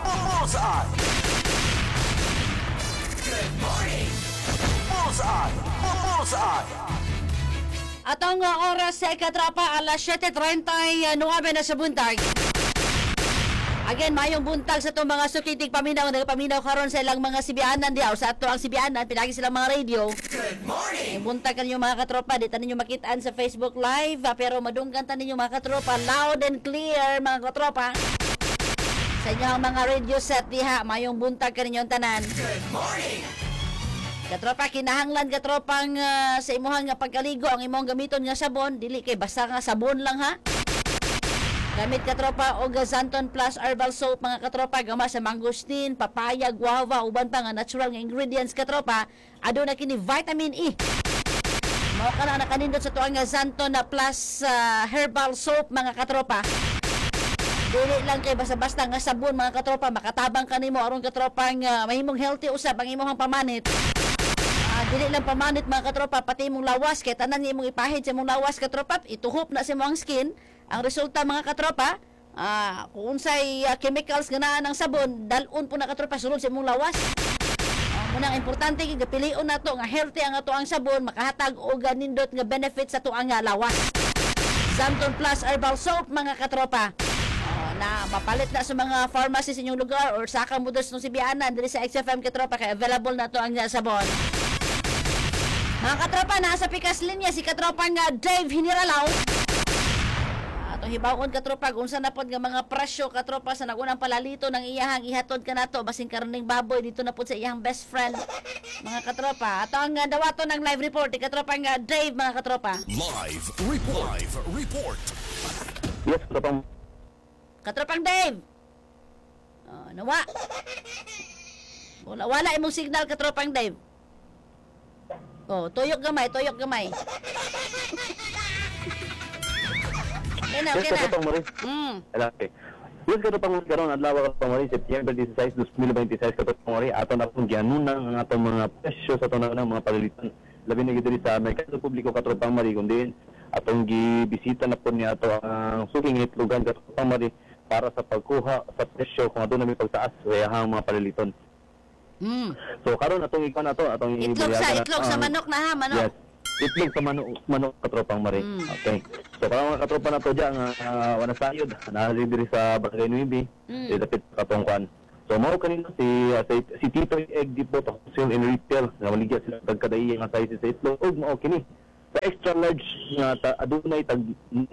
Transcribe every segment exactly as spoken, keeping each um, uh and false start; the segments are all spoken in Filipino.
Bullseye! Good morning! Bullseye! Bullseye! Atong uh, oras sa ikatrapa, alas siyete treinta y nueve na sa buntag. Again, mayong buntag sa itong mga sukitig paminaw, nagpaminaw karon sa ilang mga sibianan diyaw. Sa ato ang sibianan, pinagi silang mga radio. Good morning! Yung buntag ka ninyo mga katropa, di tanin nyo makitaan sa Facebook Live, ah, pero madunggan tanin nyo mga katropa, loud and clear mga katropa. Sa inyo ang mga radio set diha, mayong buntag ka ninyo tanan. Good morning! Katropa, kinahanglan katropang uh, sa imuhan nga pagkaligo, ang imong gamiton nga sabon, dili kay basta nga sabon lang ha. Gamit katropa og Zanton Plus Herbal Soap mga katropa, gama sa mangosteen, papaya, guava, uban pa nga natural nga ingredients katropa, aduna kini vitamin E. Mao ka na nakanindot sa tuang nga Zanton na Plus uh, Herbal Soap mga katropa. Dili lang kay basta-basta nga sabon mga katropa, makatabang kanimo aron katropang uh, mahimong healthy usab ang imong pamanit. Uh, dili lang pamanit mga katropa, pati imong lawas kay tanan nga imong ipahid sa imong lawas katropa, ituhop na sa imong skin. Ang resulta mga katropa, uh, kung unsay uh, chemicals nga naa ng sabon, dalon po na katropa sulod sa imong lawas. Uh, munang importante kay pilion nato nga healthy ang ato ang sabon, makahatag og nindot nga benefits sa tuang nga lawas. Zanton Plus Herbal Soap mga katropa. Uh, na mapalit na sa mga pharmacy sa inyong lugar or sa kamudos ng sibianan diri sa X F M katropa kay available na to ang uh, sabon. Mga katropa, nasa pikas linya si katropa nga Dave Hiniralaw. Atong hibawon katropa kung saan napod nga mga presyo katropa sa nagunang palalito ng iyahang ihatod ka nato basing karning baboy dito na pod sa iyang best friend mga katropa. Ato ang uh, dawato ng live report ni katropa nga Dave mga katropa. Live report! Live report! Yes, katropang. Katropang Dave. Oh, nawa. Wala wala imong signal katropang Dave. Oh, tuyok gamay, tuyok gamay. Okay na, Yes, okay na. katropang Maris. Mm. Okay. Yes, katropang Maris. Karon adlaw katropang Maris, September disiseis, twenty twenty-six katropang Maris. Ato na pong gianunan ang atong mga presyo sa tunang ng mga palilitan. Labi na gidiri sa Merkado Publiko katropang Maris kundi atong gibisita na po niya ato ang suking itlogan katropang Maris para sa pagkuha sa presyo kung aduna may pagtaas sa iyang mga paliliton. Mm. So karon atong ikaw na to, atong Itlog sa ibuyagan na- itlog sa ang- manok na ha, manok. Yes. Itlog sa manok, manok katropang Maris. Mm. Okay. So para mga katropa na to diyan nga uh, wana sayod na diri sa Barangay Nuibi, Mm. mm. dapit katongkuan. So mao kanina si uh, si, si Tito Egg Depot to sale in retail na maligya sila tagkadaiya nga size sa itlog ug mao kini. Sa extra large nga ta, adunay tag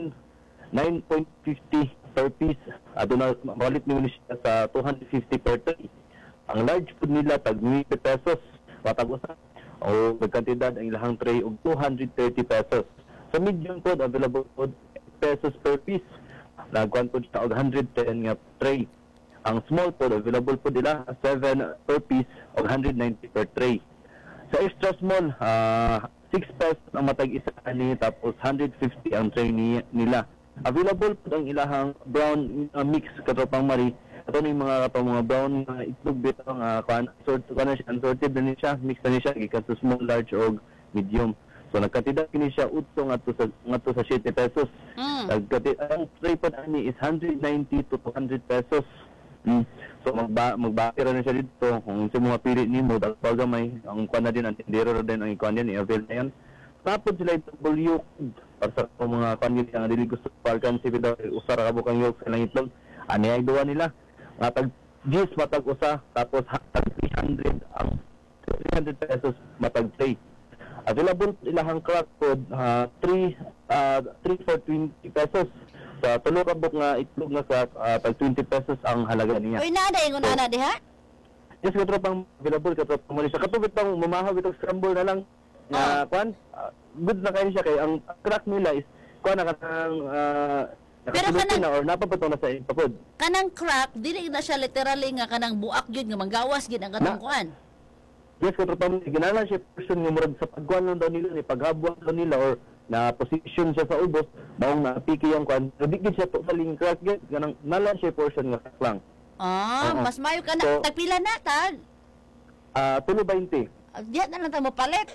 nine point fifty per piece. Aduna malit ni siya sa two hundred fifty per tray. Ang large food nila tag ninety pesos matag usa o nagkantidad ang ilahang tray og two hundred thirty pesos. Sa medium food available food pesos per piece. Nagkuan po siya og one hundred ten nga tray. Ang small food available po nila seven per piece og one hundred ninety per tray. Sa extra small uh, six pesos ang matag isa ani tapos one hundred fifty ang tray ni, nila. Available po ang ilahang brown uh, mix katropang Mari. Ito na yung mga kato, mga brown uh, itlog bit ang uh, sort, na siya, unsorted na niya, mix na niya gikan sa small, large o medium. So nagkatidad kini siya utso ngadto sa ngadto sa seven pesos. Mm. Nagkatid ang tray pod ani is one hundred ninety to two hundred pesos. Mm. So magba magbakira na siya dito kung sa mga pili nimo dagdag gamay ang kuan na din ang tindero din ang ikuan din i-avail na yan. Tapos sila itong yolk para sa mga kuan nga dili gusto parkan si bitaw usara ka bukang yolk sa itlog. Ani ay duwa nila. Matag juice matag usa tapos tag three hundred ang three hundred pesos matag tray. Available ilahang crack code uh, three uh, three for twenty pesos. Sa tulo ka buk nga itlog nga crack uh, tag twenty pesos ang halaga niya. Uy, nada yung nana diha? Yes, katropang available katropang mali siya. Katubit pang mamahaw itong scramble na lang na Ah. kwan. Uh, good na kayo siya kay ang crack nila is kwan na kanang uh, Pero nakasulutin kanang- na or napapatong na sa ipapod. Kanang crack, dili na siya literally nga kanang buak gyud nga manggawas gyud ang katong Na- kuan. Yes, katropang ginalan siya person nga murag sa pagkuhan lang daw nila, ni paghabuan daw nila or na position siya sa ubos, maong napiki yung kwan. So, di gid siya totaling crack gyud ganang nalan siya portion nga crack lang. Ah, Oo. mas mayo ka na. So- Tagpila na tag. Ah, tulo twenty. Diyan na lang tayo mapalit.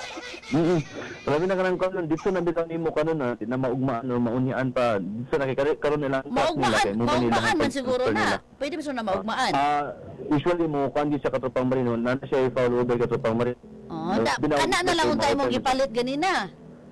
Mm. Sabi na kanang kanon dito na bitaw nimo kanon na na maugmaan or maunian pa. Dito na kay karon nila. Maugmaan, maugmaan man siguro na. Pwede ba siya na maugmaan? Ah, usually mo kan di siya katropang marino, na siya i-follow over katropang marino. Oh, da, kana na lang tayo mong gipalit ganina.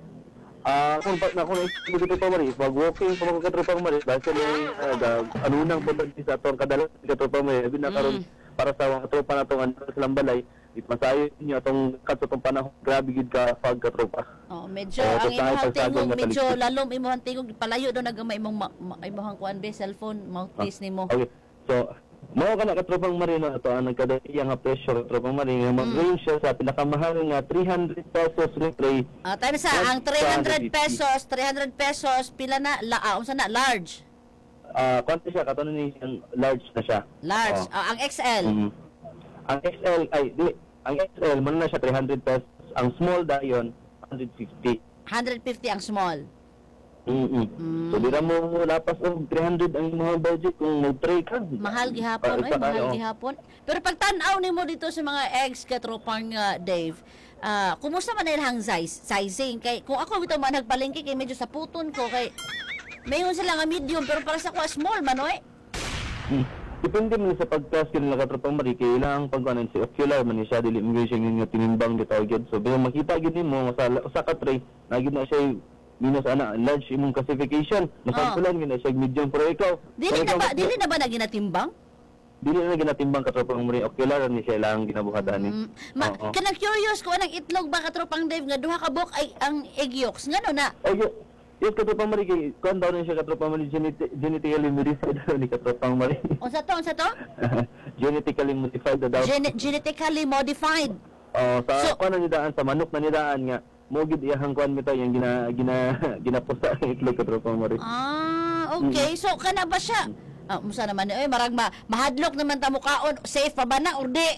Ah, kung pa na kung dito pa mari, pag walking pa mo katropang mari, basta ni ano nang punta sa atong kadalas katropang mari, abi na karon para sa mga tropa na itong ano silang balay, masayo niyo itong katotong panahon, grabe gid ka pag katropa. Oh, medyo Oh, ang tayo imong pagsagol tingog, na medyo talikod. lalom imong tingog palayo do nagamay imong ma- ma- imong kuan be cellphone mouthpiece nimo. Okay, so, mao ka na katropang marino ito, ang nagkadaiya nga presyo katropang marino, nga mag-range siya sa pinakamahal nga three hundred pesos litre. Ah, tayo na sa ang three hundred pesos, three hundred pesos pila na la ah, unsa na large. Ah, konti siya, katunan ni siyang large na siya. Large. Oh. Ah, ang X L. Mhm. Ang X L, ay, di, ang X L, muna na siya three hundred pesos. Ang small dayon, one hundred fifty. one hundred fifty ang small. Mm-hmm. Mm. So, di na mo lapas og three hundred ang mga budget kung mag-try ka. Mahal gihapon, ay Para- mahal oo. gihapon. Pero pag tan-aw nimo dito sa mga eggs katropang uh, Dave, ah, kumusta man ilang size, sizing kay kung ako bitaw man nagpalengke kay medyo sa puton ko kay mayon sila nga medium pero para sa ko small man oy. Hmm. Depende man sa pag-test yun lang katropang mari, kailangan pagkanan si ocular man ni siya, dili mo siya yung tinimbang dito agad. So, bilang makita gid mo sa sa ka-tray, nagid na siya minus ana large imong classification. Napansulan gid na siya medium pero ikaw. Dili na ikaw- ba dili na ba na ginatimbang? Dili na ginatimbang katropang mari, ocular ni siya lang ginabuhatan ni. Mm. Ma, Oo. kanang curious ko anang itlog ba katropang Dave nga duha ka buok ay ang egg yolks ngano na? Oh, yun. Yung katropang mari, kay, kuhan daw rin siya katropang mari, geneti- genetically modified daw ni katropang mari. Unsa to, unsa to? Genetically modified daw. Gen- genetically modified. Oh, sa So- kuhan na nidaan, sa manok na nidaan nga, mo gid iyahang kuhan mo yung gina, gina, ginapusta ang itlog katropang mari. Ah, okay. So kana ba siya? Ah, musa naman eh marag ma mahadlok naman ta mukaon. Safe pa ba na or di?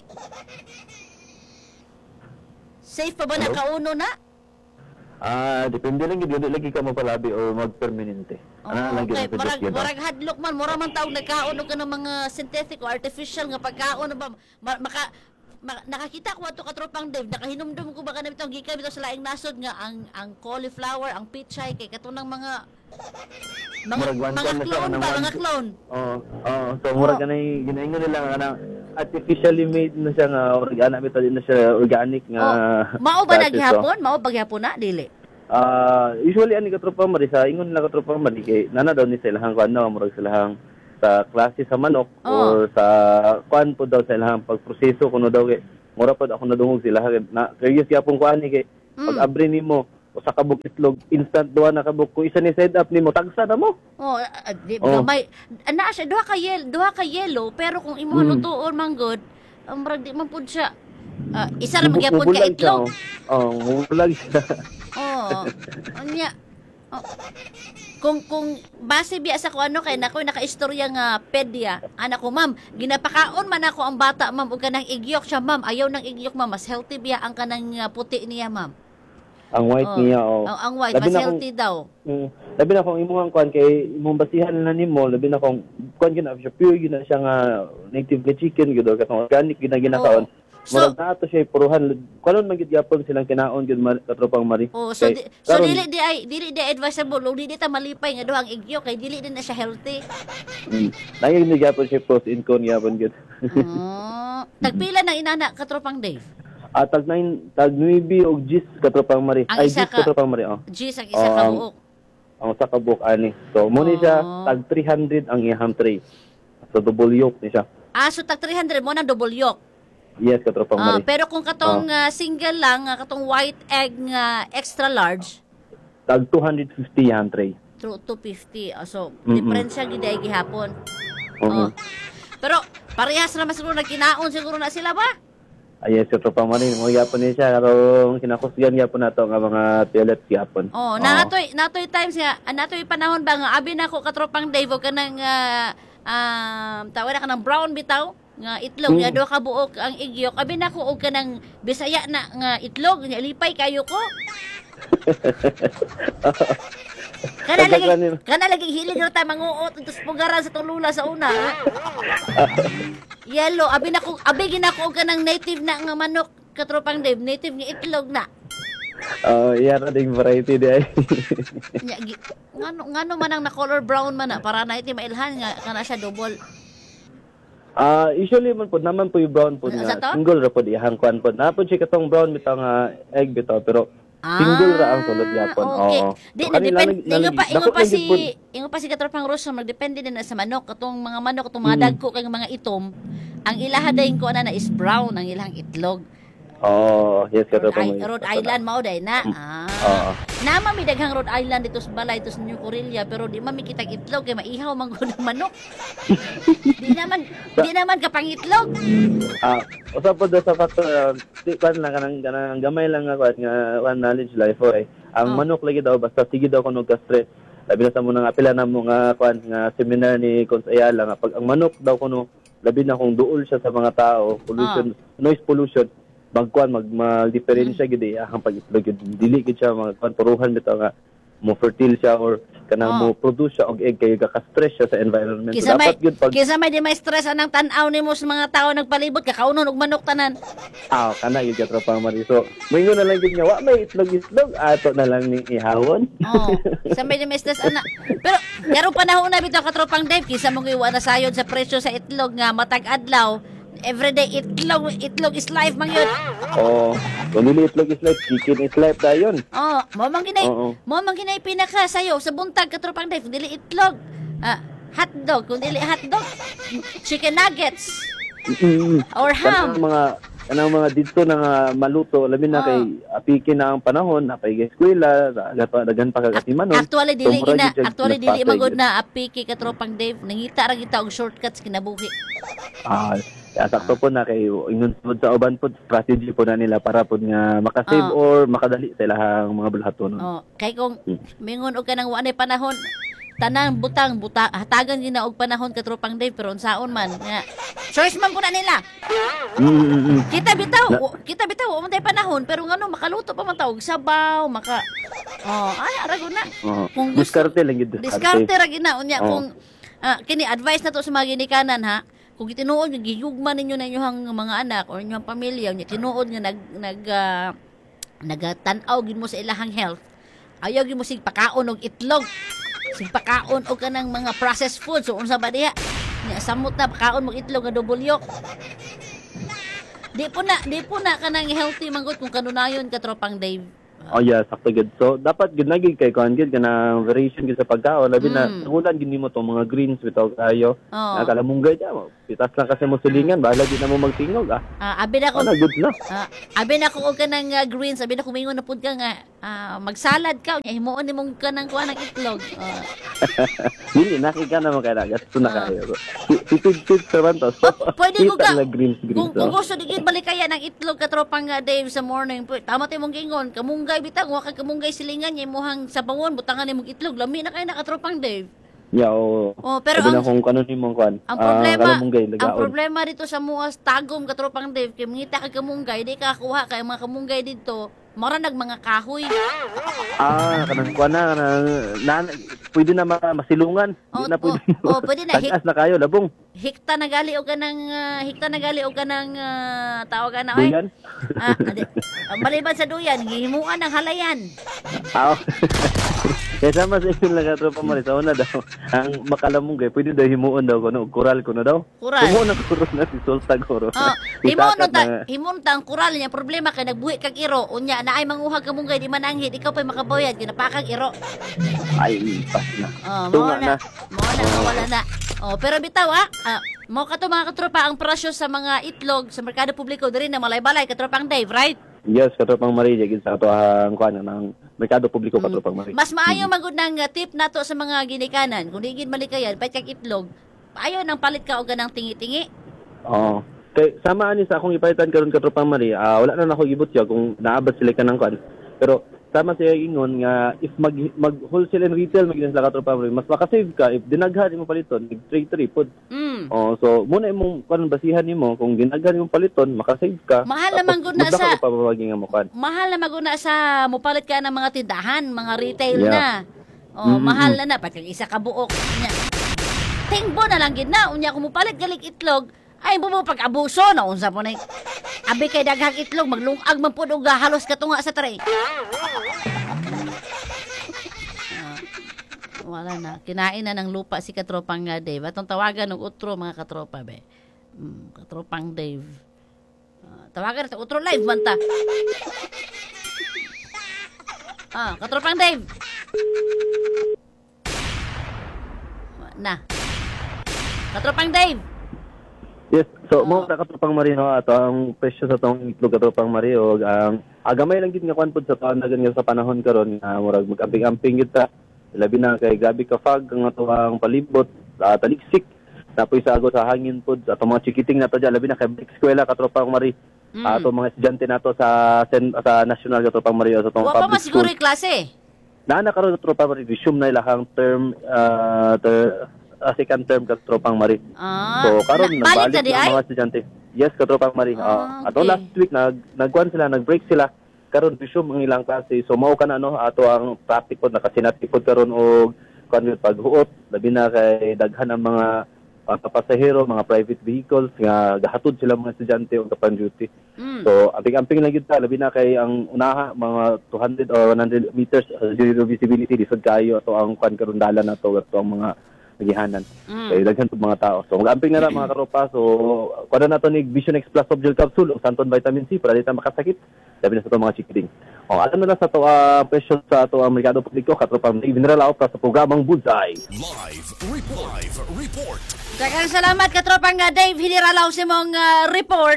Safe pa ba na Hello? kauno na? Ah, depende lang gid, dili lagi ka mapalabi o magpermanente. Oh, Ano lang gid okay. ang Marag, suggest yun, ah. marag hadlok man, mura man tawag nagkaon ka ng mga synthetic o artificial nga pagkaon ba ma- maka ma- nakakita ko ato katropang Dave, nakahinumdum ko ba kanang bitong gikan bitaw sa laing nasod nga ang ang cauliflower, ang pichay kay katunang mga mga Murag one mga clone na siya, clone kanang ba, one- mga clone. Oo, oo. So, mura ka na ginaingon nila nga na artificially made na siya nga organic, bitaw din na siya organic nga. Oh, mao ba process, oh. naghapon? Mao ba gyapon na dili? Ah, usually ani katropa mari sa ingon nila katropa mari kay nana daw ni sa ilahang kuan daw murag silahang sa klase sa manok Oh. or sa kuan po daw sa ilahang pagproseso kuno daw kay mura pod ako nadungog sila na curious gyapon kuan ni kay pag abri nimo usa ka bug itlog instant duha na ka bug ko isa ni set up nimo tagsa na mo. Oh, uh, di Oh. gamay. Ana siya duha ka yellow, duha ka yellow pero kung imo Mm. lutuon man good, ang murag di man pud siya. Ah, isa ra man gyapon ka Mubulag siya, itlog. Oh, oh mubulag siya. Oo. Anya. Oh. Kung kung base biya sa ko ano kay nako nakaistorya nga pedya. Anak ko ma'am, ginapakaon man ako ang bata ma'am ug kanang igyok siya ma'am. Ayaw nang igyok ma'am, mas healthy biya ang kanang uh, puti niya ma'am. Ang white Oh. niya oh. Ang, ang white Labi mas na kung- healthy daw. Mm. Labi na kung imong kuan kay imong basihan na nimo, labi na kung kuan gyud na siya pure gyud na siya nga native nga chicken gyud katong organic gyud na ginakaon. Oo. So- Murag na ato siya puruhan. Kunon man gyud gyapon silang kinaon gyud mar- katropang mari. Oh, so Kay di, so karon- dili di ay dili di advisable ug dili ta malipay nga duhang igyok kay dili din na siya healthy. Mm. Nangin ni gyapon siya pros in con gyapon gyud. Oh, tagpila ng inana katropang Dave. Ah, tag nine tag nueve og gis katropang mari. Ang Ay isa gis ka- katropang mari oh. Gis ang isa Oh, ka ang- buok. Ang usa ka book ani. So mo ni siya Oh. tag three hundred ang iyang tray. So double yolk ni siya. Ah, so tag three hundred mo na double yolk. Yes, katropang Ah, mari. pero kung katong ah, single lang, ah, katong white egg nga extra large, Tag two hundred fifty yang tray. to two fifty. Ah, so Mm-mm. different siya gid ay gihapon. Oo. Oh. Pero parehas naman siguro nagkinaon siguro na sila ba? Ay, yes, katropang mari. Mo gyapon ni siya karong kinakusgan gyapon nato nga mga toilet gyapon. Oh, na natoy natoy times nga, ah, natoy panahon ba nga abi nako katropang Dave og kanang uh, um tawag na kanang brown bitaw nga itlog nga Mm. do ka buok ang igyok. Abi nako og kanang Bisaya na nga itlog nga lipay kayo ko. Kana lagi Kagakanin. kana lagi hilig ra ta manguot ug pugaran sa tulula sa una. Yellow, abi nako abi ginako og kanang native na nga manok katropang Dave, native nga itlog na. Oh, iya ra ding variety di ay. Nya, gi- ngano ngano man ang na color brown man na para na iti mailhan nga kana siya double. Ah, usually man po naman po yung brown po Sa nga to? single ra po ihang kwan po. Na po siya katong brown bitaw nga egg bitaw pero single ra ang sulod yapon. Ah, Okay. Oo. Di So, na kanila depende nag- ingo pa nag- ingo dako pa lang gid po. si ingo pa si katropang Rosso magdepende din na sa manok katong mga manok katong mga Mm. dagko kay mga itom. Ang ilaha dayon ko ana na is brown ang ilang itlog. Oh, yes Rhode, kato pa I- Rhode Island mao day na. Ah. Oo. Na mami daghang Rhode Island dito sa balay dito sa New Corelia pero di mami kitag itlog kay maihaw man gud ang manok. di naman di naman kapang itlog. Ah, usa po daw sa factor uh, di kan lang kanang kanang gamay lang nga kwan nga one knowledge life oy. Ang Oh. manok lagi daw basta sige daw kuno ka stress. Labi na sa mo nga apila na mo nga kwan nga seminar ni Cons Ayala nga pag ang manok daw kuno labi na kung duol siya sa mga tao, pollution, noise pollution, magkuan mag mag-diferensya gid iya ang pag-itlog gid dili gid siya mga kwan turuhan bitaw nga mo fertile siya or kanang Oh. mo produce siya og egg kay ka-stress siya sa environment. So, Kisa may dapat gyud pag kisa may di may stress anang tan-aw nimo sa mga tao nagpalibot kakaunon og manok tanan. ah kana gyud ka tropang mari. So moingon na lang gid nga wa may itlog-itlog ato na lang ni ihawon. Oh, sa may di may stress ana. Pero karong panahon na bitaw katropang Dave kisa mo giwa na sayod sa presyo sa itlog nga matag adlaw. Everyday itlog itlog is life man yun. Oh, kung dili itlog is life, chicken is life dayon. Oh, mo man ginay Oo. mo man ginay pinaka sayo sa buntag katropang Dave kung dili itlog. Ah, hotdog kung dili hotdog. Chicken nuggets Mm. or ham. Kanang mga kanang mga dito na nga maluto labi na Oo. kay apiki na ang panahon napay eskwela dagan dagan pa kagatimanon. Actually dili So, mura gina gyud siya actually dili nagpasay magod gyud. na apiki katropang Dave nangita ra kita og shortcuts kinabuhi. Ah, kaya sakto po na kay ingon pod sa uban pod strategy po na nila para pod nga makasave Oo. or makadali sa ilahang mga bulhaton. Oh, kay kung Hmm. mingon og kanang wa nay panahon tanang butang buta hatagan gina og panahon katropang Dave pero unsaon man nga choice man kuna nila. Mm, mm, mm. Kita bitaw, Na- o- kita bitaw wa man tay panahon pero ngano makaluto pa man ta og sabaw, maka oh, ay ara gud na. Oo. Kung gusto- Diskarte lang gid. Diskarte ra gina unya Oo. kung ah, kini advice na to sa mga ginikanan ha. Kung gitinuod nga giyugma ninyo na inyong mga anak or inyong pamilya unya tinuod nga nag nag uh, nagatan-aw gid mo sa ilahang health. Ayaw gid mo sig pakaon og itlog. Sig pakaon og kanang mga processed food so unsa ba diha? Nya samot na pakaon mo itlog nga double yolk. Di po na, di po na kanang healthy manggut kung kanunayon ka tropang Dave. Oh yeah, sakto gid. So dapat gid nagig kay kuan gid kanang variation gid sa pagkaon labi na Mm. ulan gid nimo tong mga greens bitaw kayo. Oo. Nakalamunggay ta mo. Pitas lang kasi mo sulingan, bahala gid na mo magtingog ah. Ah, abi na ko Ano good na. Ah, abi na ko og kanang uh, greens, abi na ko mingon na pud ka nga ah, magsalad ka nya himuon nimong kanang kuha ng itlog. Ah. Dili nakika na mo kay gasto na Ah. kayo. Tipid-tipid sa man to. So, Oh, pwede ko kita ka. na greens greens. Kung, kung oh. gusto digid balikaya ng itlog ka tropang uh, Dave sa morning, pwede tama tay mong gingon, kamunggay bitang wa ka kamunggay silingan nya imong sabawon butangan nimong itlog, lami na kay nakatropang Dave. Yeah, oo. Oh, pero Sabi na ang kung kanon nimong kuan. ang ah, problema, kalamunggay, ang lagaon. problema dito sa muas tagom ka tropang Dave, kay mangita ka kamunggay, di ka kuha kay mga kamunggay dito, maranag mga kahoy. Ah, kanang kuan na, kanang na, pwede na ma- masilungan. Oh, Di na pwede. oh, oh, pwede na. Tagas na kayo, labong. Hikta na gali o kanang uh, hikta na gali o kanang uh, tawag na oy. Duyan. Ah, adi, ah, maliban sa duyan, gihimuan ng halayan. Ah, kaya sama sa inyo lang katropa mo sa una daw. Ang makalamong gay, pwede daw himuon daw kuno, kural kuno daw. Kural. Himuon na kuno na si Sultag Oro. Oh, Itakat himuon ta, na- himuon ta ang kural niya problema kay nagbuhi kag iro unya naay manguhag ka munggay di mananghid ikaw pay makaboyad ginapakag iro. Ay, pas na. Oh, Tunga mo na. na. Mo na wala na. Oh, pero bitaw ah, ah mo ka to mga katropa ang presyo sa mga itlog sa merkado publiko diri na malay-balay katropang Dave, right? Yes, katropang Maria, gid sa ato ang kuan ng merkado publiko katropang Maria. Mas maayo magud nang uh, tip nato sa mga ginikanan kung di gid malikayan pait kag itlog. Ayaw nang palit ka og ganang tingi-tingi. Oo. Kay sama ani sa akong ipalitan karon katropang Maria, ah, wala na nako gibutya kung naabot sila kanang kuan. Pero sama siya ingon nga if mag, mag wholesale and retail maging sila katropang Maria, mas makasave ka if dinaghan mo paliton, trade trade pod. Mm. Oh, so muna imong kuan basihan nimo kung ginaghan imong paliton, makasave ka. Mahal naman gud na sa- pa pamaging nga mo kuan. Mahal na maguna sa mupalit ka ng mga tindahan, mga retail Yeah. na. Oh, Mm-mm. mahal na na pati kag isa ka buok nya. Tingbo na lang gid na unya kung mupalit galing itlog ay mo mo pag-abuso na unsa po na Abi kay daghang itlog, maglungag man po og halos katunga sa tray. Ah, wala na. Kinain na ng lupa si katropang nga Dave. Atong tawagan ng utro mga katropa be. Mm, katropang Dave. Ah, tawagan ito. Utro live man ta. Ah, katropang Dave. Na. Katropang Dave. Yes, so Oo. mo sa katropang Mari no ato ang presyo sa tong itlog katropang Mari og ang agamay lang gid nga kwan pud sa taon na ganyan sa panahon karon nga murag mag-amping-amping gid ta. Labi na kay grabe ka fog ang ato ang palibot, sa taliksik. Tapos sa agos sa hangin pud sa ato mga chikiting nato dyan labi na kay Brick Eskwela katropang Mari. Mm. Ato mga estudyante nato sa sen, sa National katropang Mari sa tong Wa pa public masiguro school. yung klase. Naa karon katropang Mari resume na ilahang term uh, ter, uh, second term katropang Mari. Ah, So karon na- balik nagbalik na di na ay? ang mga estudyante. Yes, katropang Mari. Ah, Ah, ato okay. last week nag nagkuan sila, nag-break sila. Karon resume ang ilang klase. So mao kana no ato ang traffic pod nakasinati pod karon og kuan gyud paghuot labi na kay daghan ang mga uh, pasahero, mga private vehicles nga gahatod sila mga estudyante og kapan duty. Mm. So amping-amping lang gyud ta labi na kay ang unaha mga two hundred or one hundred meters uh, zero visibility lisod kayo ato ang kuan karon dalan nato ato ang mga nagihanan. Mm. Kay daghan pud mga tao. So mag-amping na ra mga karopa. So kuha na nato ni Vision X Plus Soft Gel Capsule ug Santon Vitamin C para di ta makasakit. Labi na sa itong mga chikiting. O, alam na lang sa ito, uh, presyo sa ito ang merkado publiko, katropang Mineral Out sa programang Bullseye. Live report. Live report. Daghang salamat katropang nga Dave, hiniralaw si mong ah, report.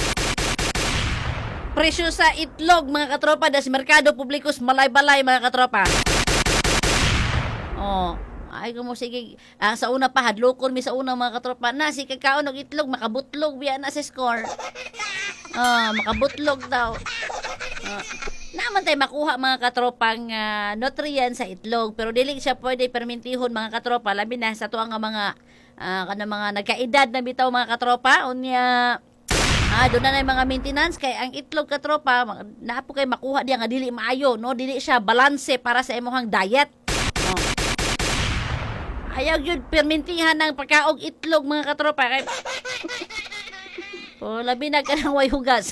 Presyo sa itlog mga katropa das merkado publikos malay-balay mga katropa. Oh, ay kumo sige ah, sa una pa hadlokon mi sa una mga katropa na si kakaon og itlog makabutlog biya na sa score. Ah, makabutlog daw. Ah, naman tayo makuha mga katropang ah, nutrient sa itlog pero dili siya pwede permintihon mga katropa labi na sa tuang nga mga ah, kana mga nagkaedad na bitaw mga katropa unya ah doon na na yung mga maintenance kay ang itlog katropa ma- naapo kay makuha diya nga dili maayo no dili siya balanse para sa imong diet. Oh. Ayaw yun permintihan ng pagkaog itlog mga katropa kay oh, labi na ka ng way hugas.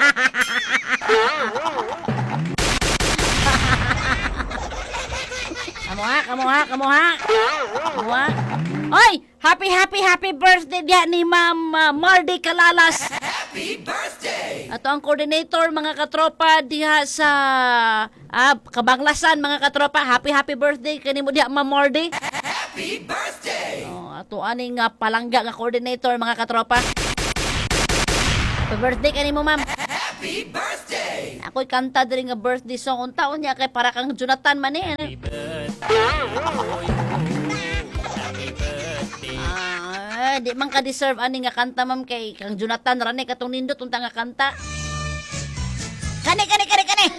Kamuha, kamuha, kamuha. Kamuha. Oy, happy, happy, happy birthday diya ni Ma'am uh, Mardy Calalas. Happy birthday! Ato ang coordinator mga katropa diha sa ah, Kabanglasan mga katropa. Happy, happy birthday kanimo diha Ma'am Mardy. Happy birthday! Oh, ato aning uh, palangga nga coordinator mga katropa. Happy birthday kanimo ma'am. Happy birthday! Ako'y kanta diri nga birthday song untaon niya kay para kang Jonathan man eh. Ah, di man ka deserve ani nga kanta ma'am kay kang Jonathan rani katong nindot unta nga kanta. Kani kani kani kani.